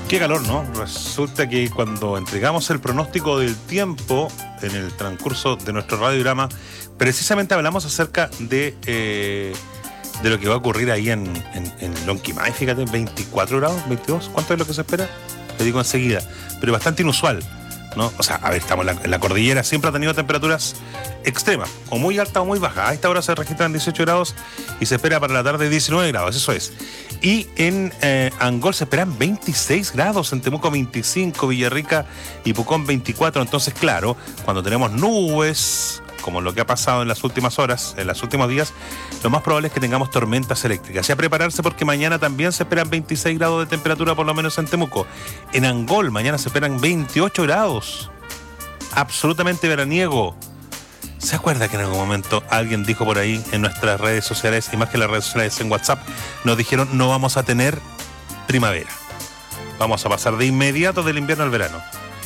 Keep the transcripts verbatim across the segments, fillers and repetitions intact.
Qué calor, ¿no? Resulta que cuando entregamos el pronóstico del tiempo en el transcurso de nuestro radiodrama, precisamente hablamos acerca de, eh, de lo que va a ocurrir ahí en, en, en Lonquimay. Fíjate, veinticuatro grados, veintidós, ¿cuánto es lo que se espera? Te digo enseguida, pero bastante inusual, ¿no? O sea, a ver, estamos en la, en la cordillera, siempre ha tenido temperaturas extremas, o muy altas o muy bajas. A esta hora se registran dieciocho grados y se espera para la tarde diecinueve grados, eso es. Y en eh, Angol se esperan veintiséis grados, en Temuco veinticinco, Villarrica y Pucón veinticuatro. Entonces, claro, cuando tenemos nubes, como lo que ha pasado en las últimas horas, en los últimos días, lo más probable es que tengamos tormentas eléctricas. Y a prepararse porque mañana también se esperan veintiséis grados de temperatura, por lo menos en Temuco. En Angol mañana se esperan veintiocho grados. Absolutamente veraniego. ¿Se acuerda que en algún momento alguien dijo por ahí en nuestras redes sociales, y más que las redes sociales, en WhatsApp, nos dijeron no vamos a tener primavera? Vamos a pasar de inmediato del invierno al verano.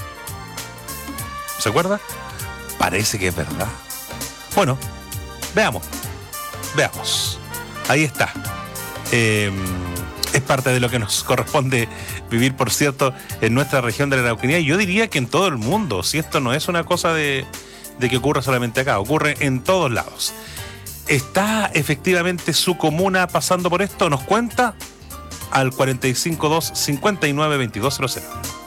¿Se acuerda? Parece que es verdad. Bueno, veamos, veamos. Ahí está. Eh, es parte de lo que nos corresponde vivir, por cierto, en nuestra región de la Araucanía. Y yo diría que en todo el mundo, si esto no es una cosa de, de que ocurra solamente acá, ocurre en todos lados. ¿Está efectivamente su comuna pasando por esto? Nos cuenta al cuarenta y cinco dos cincuenta y nueve veintidós cero cero.